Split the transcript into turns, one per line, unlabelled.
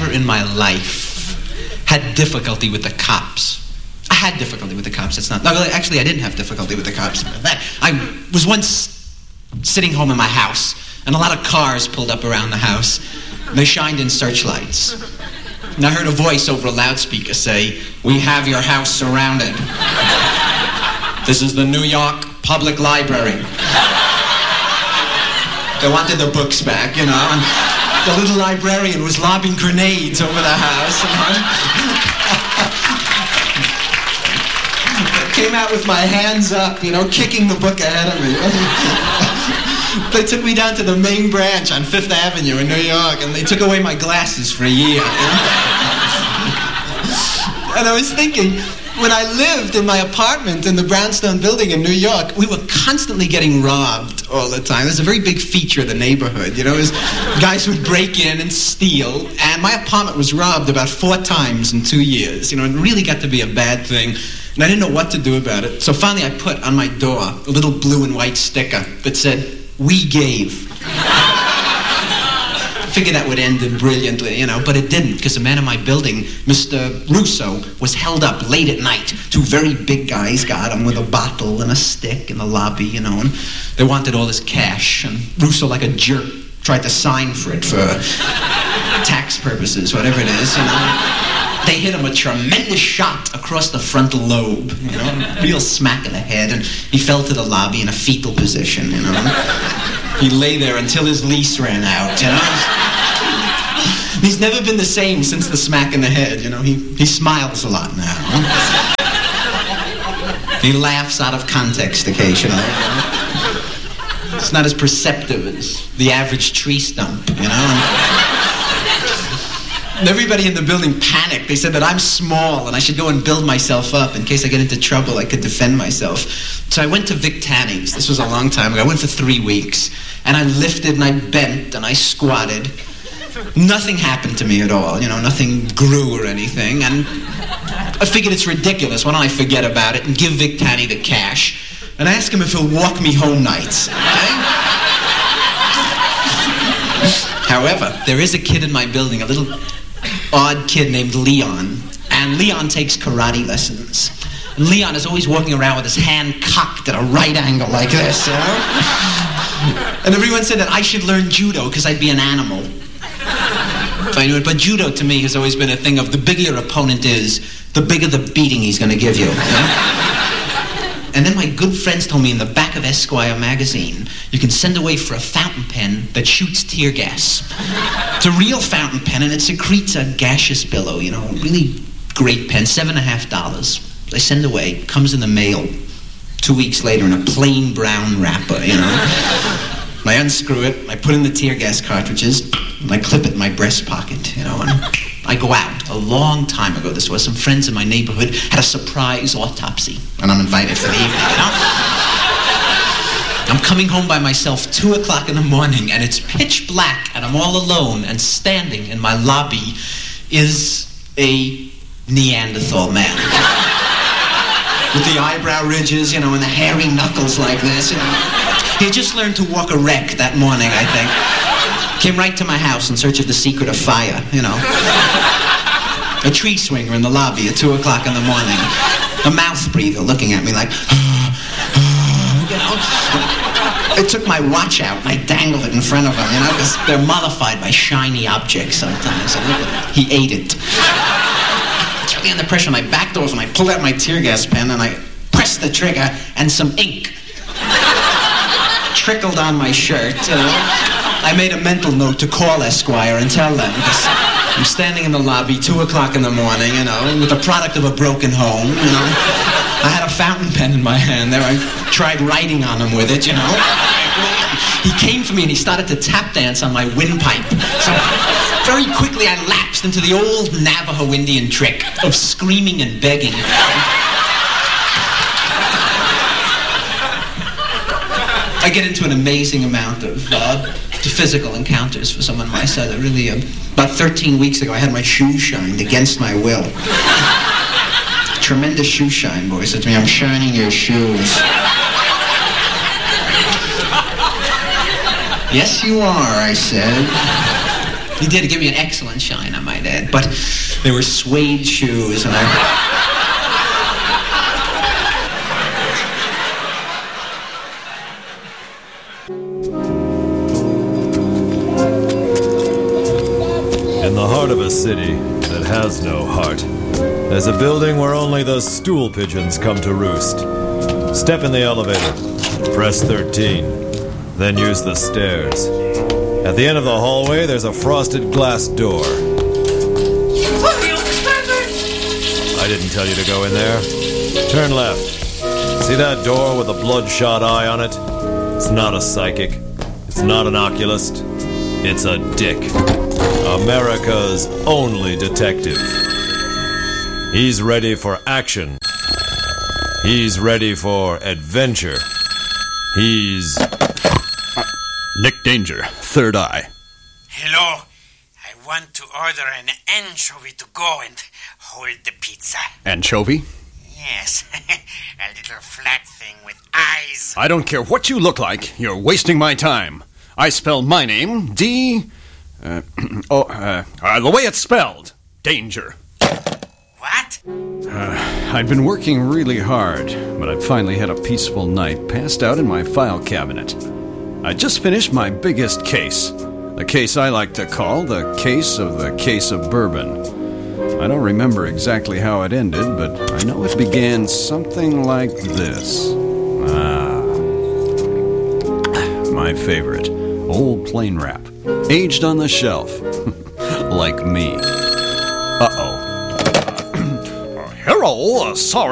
never in my life had difficulty with the cops. I had difficulty with the cops. It's not. No, actually, I didn't have difficulty with the cops. I was once sitting home in my house, and a lot of cars pulled up around the house. They shined in searchlights. And I heard a voice over a loudspeaker say, "We have your house surrounded. This is the New York Public Library." They wanted the books back, you know, and the little librarian was lobbing grenades over the house. I came out with my hands up, you know, kicking the book ahead of me. They took me down to the main branch on Fifth Avenue in New York, and they took away my glasses for a year. And I was thinking, when I lived in my apartment in the Brownstone building in New York, we were constantly getting robbed all the time. It was a very big feature of the neighborhood. You know, guys would break in and steal, and my apartment was robbed about 4 times in 2 years. You know, it really got to be a bad thing, and I didn't know what to do about it. So finally I put on my door a little blue and white sticker that said, "We gave." Figured that would end it brilliantly, you know, but it didn't, because the man in my building, Mr. Russo, was held up late at night. 2 very big guys got him with a bottle and a stick in the lobby, you know, and they wanted all his cash, and Russo, like a jerk, tried to sign for it for tax purposes, whatever it is, you know. They hit him a tremendous shot across the frontal lobe, you know, real smack in the head, and he fell to the lobby in a fetal position, you know. He lay there until his lease ran out, you know. He's never been the same since the smack in the head, you know. He smiles a lot now. He laughs out of context occasionally. You know? It's not as perceptive as the average tree stump, you know. And everybody in the building panicked. They said that I'm small and I should go and build myself up in case I get into trouble. I could defend myself. So I went to Vic Tanny's. This was a long time ago. I went for 3 weeks, and I lifted and I bent and I squatted. Nothing happened to me at all. You know, nothing grew or anything. And I figured it's ridiculous. Why don't I forget about it and give Vic Tanny the cash and ask him if he'll walk me home nights. Okay? However, there is a kid in my building, a little odd kid named Leon, and Leon takes karate lessons. And Leon is always walking around with his hand cocked at a right angle like this, you know? And everyone said that I should learn judo because I'd be an animal. But judo to me has always been a thing of the bigger your opponent is, the bigger the beating he's going to give you. You know? And then my good friends told me in the back of Esquire magazine, you can send away for a fountain pen that shoots tear gas. It's a real fountain pen, and it secretes a gaseous billow, you know, really great pen, $7.50. I send away, comes in the mail 2 weeks later in a plain brown wrapper, you know. I unscrew it, I put in the tear gas cartridges, and I clip it in my breast pocket, you know, and I go out. A long time ago this was. Some friends in my neighborhood had a surprise autopsy, and I'm invited for the evening, you know. I'm coming home by myself, 2 o'clock in the morning, and it's pitch black, and I'm all alone, and standing in my lobby is a Neanderthal man. With the eyebrow ridges, you know, and the hairy knuckles like this, you know. He had just learned to walk erect that morning, I think. Came right to my house in search of the secret of fire, you know. A tree swinger in the lobby at 2 o'clock in the morning. A mouth breather looking at me like, you know. I took my watch out and I dangled it in front of him, you know, because they're mollified by shiny objects sometimes. And he ate it. It's really under pressure, and I backed off and I pulled out my tear gas pen and I pressed the trigger, and some ink trickled on my shirt, you know. I made a mental note to call Esquire and tell them, because I'm standing in the lobby, 2 o'clock in the morning, you know, with the product of a broken home, you know. I had a fountain pen in my hand there. I tried writing on him with it, you know. He came for me and he started to tap dance on my windpipe. So very quickly I lapsed into the old Navajo Indian trick of screaming and begging. I get into an amazing amount of physical encounters for someone my size. About 13 weeks ago, I had my shoes shined against my will. Tremendous shoe shine, boy. Said to me, "I'm shining your shoes." "Yes, you are," I said. He did give me an excellent shine, I might add. But they were suede shoes, and
In the heart of a city that has no heart, there's a building where only the stool pigeons come to roost. Step in the elevator, press 13, then use the stairs. At the end of the hallway, there's a frosted glass door. I didn't tell you to go in there. Turn left. See that door with a bloodshot eye on it? It's not a psychic. It's not an oculist. It's a dick. America's only detective. He's ready for action. He's ready for adventure. He's...
Nick Danger, Third Eye.
Hello. I want to order an anchovy to go and hold the pizza.
Anchovy?
Yes. A little flat thing with eyes.
I don't care what you look like. You're wasting my time. I spell my name D... the way it's spelled. Danger.
What?
I'd been working really hard, but I'd finally had a peaceful night passed out in my file cabinet. I just finished my biggest case. The case I like to call the case of bourbon. I don't remember exactly how it ended, but I know it began something like this. My favorite. Old plain wrap. Aged on the shelf. Like me. Uh-oh. Hello, sorry.